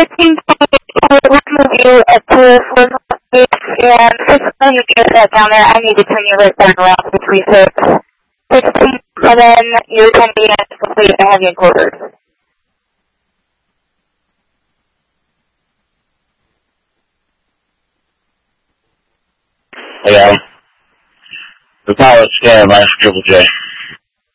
review at 2 and physically you get that down there. I need to turn you right back around to 3-6. 16, and then your 10 p.m. is complete and have your quarters. Yeah. The pilot scan, minus Triple J.